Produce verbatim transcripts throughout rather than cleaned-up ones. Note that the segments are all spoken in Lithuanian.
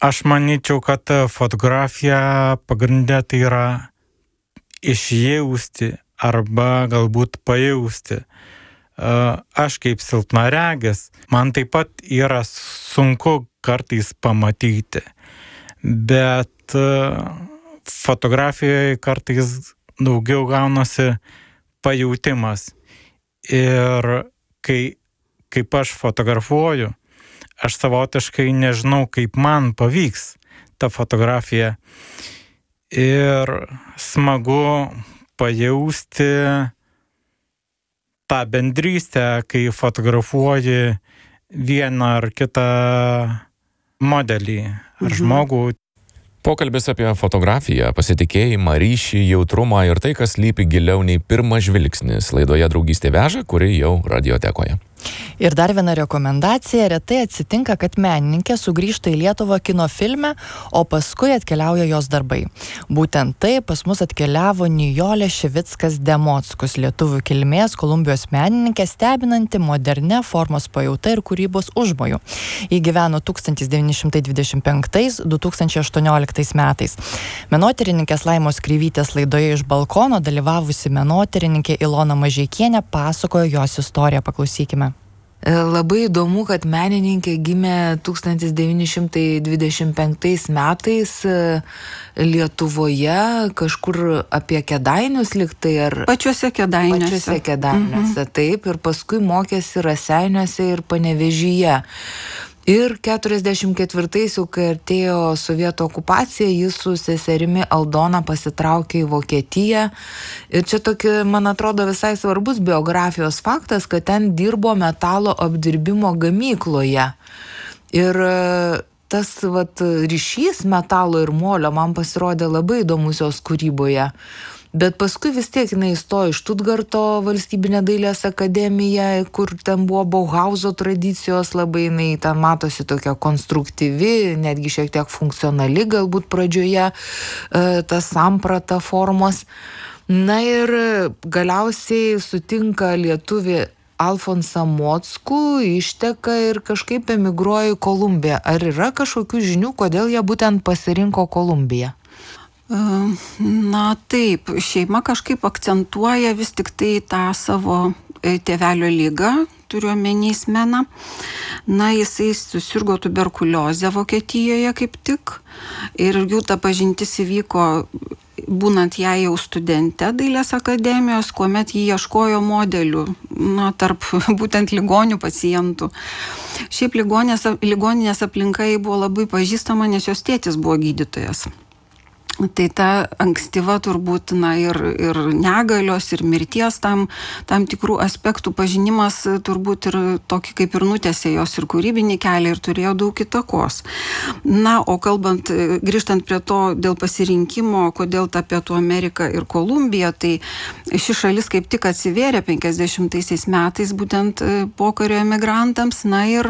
Aš manyčiau, kad fotografija pagrindė tai yra išjausti arba galbūt pajausti. Aš kaip silpnaregis, man taip pat yra sunku kartais pamatyti, bet fotografijoje kartais daugiau gaunasi pajautimas. Ir kai, kaip aš fotografuoju, aš savotiškai nežinau, kaip man pavyks ta fotografija. Ir smagu pajausti tą bendrystę, kai fotografuoji vieną ar kitą modelį ar Mhm. žmogų. Pokalbis apie fotografiją, pasitikėjimą, ryšį, jautrumą ir tai, kas lypi giliau nei pirmas žvilgsnis. Laidoje Draugystė veža, kuri jau radiotekoje. Ir dar viena rekomendacija. Retai atsitinka, kad menininkė sugrįžta į Lietuvą kino filme, o paskui atkeliauja jos darbai. Būtent tai pas mus atkeliavo Nijolė Šivickas-Demockus, lietuvių kilmės Kolumbijos menininkė, stebinanti modernę formos pajauta ir kūrybos užmojų. Ji gyveno tūkstantis devyni šimtai dvidešimt penktais - du tūkstančiai aštuonioliktais metais. Menotyrininkės Laimos Kreivytės laidoje Iš balkono dalyvavusi menotyrininkė Ilona Mažeikienė pasakojo jos istoriją. Paklausykime. Labai įdomu, kad menininkė gimė tūkstantis devyni šimtai dvidešimt penktais metais Lietuvoje, kažkur apie Kėdainius liktai ar... Pačiuose Kėdainiuose. Pačiuose Kėdainiuose, mhm. Taip, ir paskui mokėsi Raseiniuose ir Panevėžyje. Ir keturiasdešimt ketvirtais, jau kai artėjo sovietų okupacija, jis su seserimi Aldona pasitraukė į Vokietiją. Ir čia tokia, man atrodo, visai svarbus biografijos faktas, kad ten dirbo metalo apdirbimo gamykloje. Ir tas vat, ryšys metalo ir molio man pasirodė labai įdomus jos kūryboje. Bet paskui vis tiek jinai įstojo iš Štutgarto valstybinę dailės akademiją, kur ten buvo Bauhauso tradicijos, labai jinai ten matosi tokia konstruktyvi, netgi šiek tiek funkcionali galbūt pradžioje ta samprata formos. Na ir galiausiai sutinka lietuvį Alfonsą Mockų, išteka ir kažkaip emigruoja į Kolumbiją. Ar yra kažkokių žinių, kodėl jie būtent pasirinko Kolumbiją? Na taip, šeima kažkaip akcentuoja vis tik tai tą savo tėvelio ligą, turiuomenys meną. Na, jisai susirgo tuberkuliozę Vokietijoje kaip tik. Ir jų ta pažintis įvyko būnant ją jau studente dailės akademijos, kuomet jį ieškojo modelių, na, tarp būtent ligonių pacientų. Šiaip ligoninės, ligoninės aplinka buvo labai pažįstama, nes jos tėtis buvo gydytojas. Tai ta ankstyva turbūt, na, ir, ir negalios, ir mirties tam, tam tikrų aspektų pažinimas turbūt ir tokį kaip ir nutėsė jos ir kūrybinį kelią ir turėjo daug įtakos. Na, o kalbant, grįžtant prie to dėl pasirinkimo, kodėl ta Pietų Amerika ir Kolumbija, tai ši šalis kaip tik atsivėrė penkiasdešimtaisiais metais būtent pokario emigrantams, na ir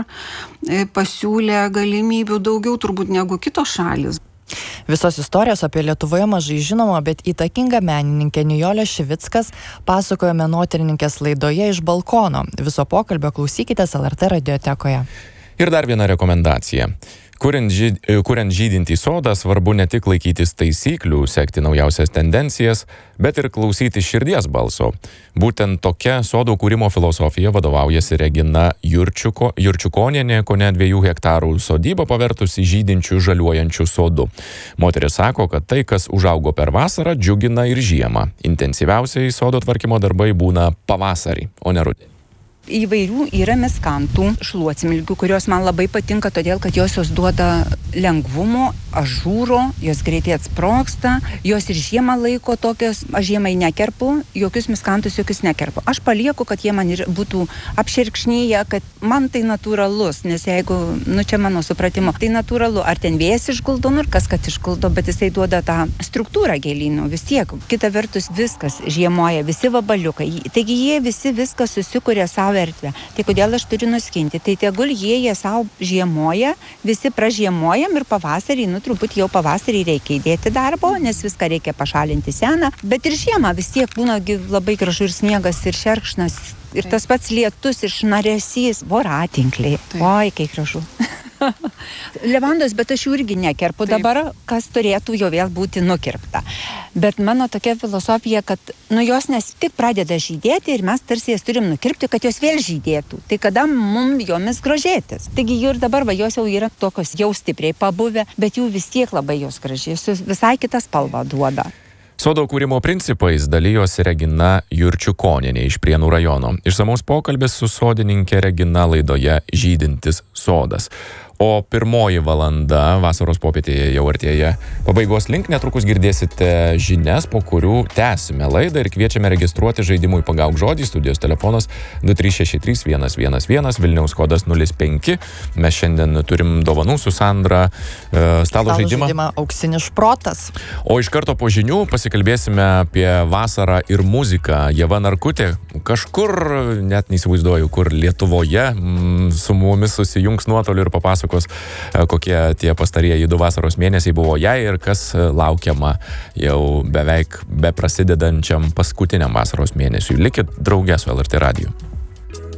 pasiūlė galimybių daugiau turbūt negu kitos šalis. Visos istorijos apie Lietuvoje mažai žinoma, bet įtakinga menininkė Nijolė Šivickas pasakojo menotyrininkės laidoje Iš balkono. Viso pokalbio klausykitės L R T radiotekoje. Ir dar viena rekomendacija. Kuriant, žyd, kuriant žydintį sodą, svarbu ne tik laikytis taisyklių, sekti naujausias tendencijas, bet ir klausyti širdies balso. Būtent tokia sodo kūrimo filosofija vadovaujasi Regina Jurčiuko, Jurčiukonienė, kone dviejų hektarų sodybą pavertusi žydinčių žaliuojančių sodų. Moteris sako, kad tai, kas užaugo per vasarą, džiugina ir žiemą. Intensyviausiai sodo tvarkymo darbai būna pavasarį, o ne rudenį. Įvairių yra miskantų, šluotsmilgių, kurios man labai patinka, todėl kad jos jos duoda lengvumo, ažūro, jos greitai atsprogsta, jos ir žiemą laiko tokios, aš žiemai nekerpu, jokius miskantus jokius nekerpu. Aš palieku, kad jie man ir būtų apšerkšnyje, kad man tai natūralus, nes jeigu, nu čia mano supratimo, tai natūralu, ar ten vėjas išguldo, nu ir kas kad išguldo, bet jisai duoda tą struktūrą gėlynų vis tiek. Kita vertus viskas žiemoja, visi vabaliukai, taigi jie visi viskas susikuria savo vertę. Tai kodėl aš turiu nuskinti? Tai tegul jie jie savo žiemoja, visi pražiemuojam ir pavasarį, nu truputį jau pavasarį reikia įdėti darbo, nes viską reikia pašalinti seną, bet ir žiemą vis tiek būna labai gražu ir sniegas ir šerkšnas ir tas pats lietus ir šnaresys, voratinkliai. Oi, kaip gražu. Levandos, bet aš jų irgi nekerpu dabar, kas turėtų jo vėl būti nukirpta. Bet mano tokia filosofija, kad nu, jos nes tik pradeda žydėti ir mes tarsi jas turim nukirpti, kad jos vėl žydėtų. Tai kada mum jomis grožėtis? Taigi jų ir dabar va, jos jau yra tokios jau stipriai pabuvę, bet jų vis tiek labai jos gražiai, visai kitą spalvą duoda. Sodo kūrimo principais dalyjosi Regina Jurčiukonienė iš Prienų rajono. Išsamaus pokalbis su sodininkė Regina laidoje Žydintis sodas. O pirmoji valanda vasaros popietėje jau artėja pabaigos link. Netrukus girdėsite žinias, po kurių tęsime laidą ir kviečiame registruoti žaidimui Pagauk žodį. Studijos telefonas du trys šeši trys vienas vienas vienas, Vilniaus kodas nulis penki. Mes šiandien turim dovanų su Sandra e, stalo, stalo žaidimą. žaidimą Auksinis šprotas. O iš karto po žinių pasikalbėsime apie vasarą ir muziką. Ieva Narkutė kažkur, net neįsivaizduoju, kur Lietuvoje m, su mumis susijungs nuotoliu ir papasakos, kokie tie pastarieji du vasaros mėnesiai buvo jai ir kas laukiama jau beveik beprasidedančiam paskutiniam vasaros mėnesiui. Likit drauge su L R T radiju.